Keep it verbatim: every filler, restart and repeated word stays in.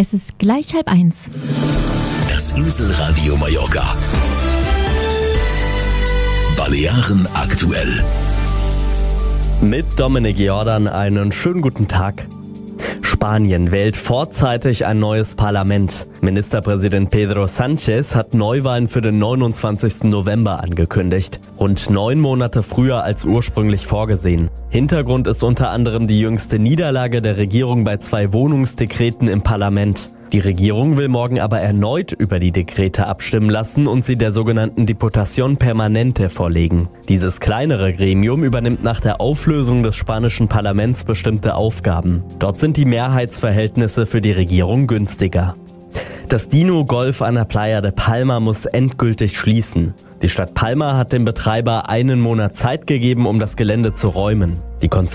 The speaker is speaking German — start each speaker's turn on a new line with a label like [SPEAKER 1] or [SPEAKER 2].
[SPEAKER 1] Es ist gleich halb eins.
[SPEAKER 2] Das Inselradio Mallorca. Balearen aktuell.
[SPEAKER 3] Mit Dominik Jordan einen schönen guten Tag. Spanien wählt vorzeitig ein neues Parlament. Ministerpräsident Pedro Sánchez hat Neuwahlen für den neunundzwanzigsten November angekündigt. Rund neun Monate früher als ursprünglich vorgesehen. Hintergrund ist unter anderem die jüngste Niederlage der Regierung bei zwei Wohnungsdekreten im Parlament. Die Regierung will morgen aber erneut über die Dekrete abstimmen lassen und sie der sogenannten Diputación Permanente vorlegen. Dieses kleinere Gremium übernimmt nach der Auflösung des spanischen Parlaments bestimmte Aufgaben. Dort sind die Mehrheitsverhältnisse für die Regierung günstiger. Das Dino Golf an der Playa de Palma muss endgültig schließen. Die Stadt Palma hat dem Betreiber einen Monat Zeit gegeben, um das Gelände zu räumen. Die